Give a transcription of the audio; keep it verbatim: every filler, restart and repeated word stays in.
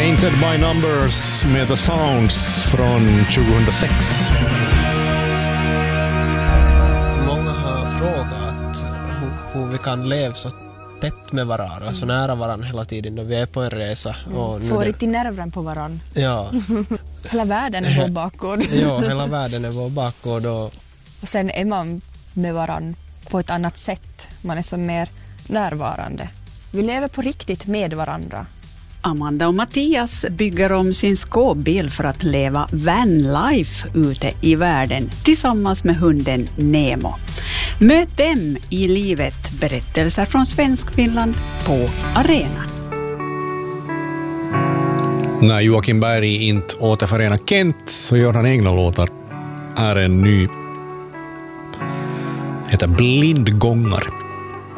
Painted by Numbers med The Songs från tjugohundrasex. Många har frågat hur, hur vi kan leva så tätt med varandra, så nära varandra hela tiden när vi är på en resa. Och får riktigt nerven på varandra. Ja. Hela världen är vår bakgård. Ja, hela världen är vår bakgård. Och... och sen är man med varandra på ett annat sätt. Man är så mer närvarande. Vi lever på riktigt med varandra. Amanda och Mattias bygger om sin skåpbil för att leva vanlife ute i världen tillsammans med hunden Nemo. Möt dem i livet, berättelser från Svenskfinland på arenan. När Joakim Berg inte återförenar Kent så gör han egna låtar. Här är en ny, heter Blindgångar.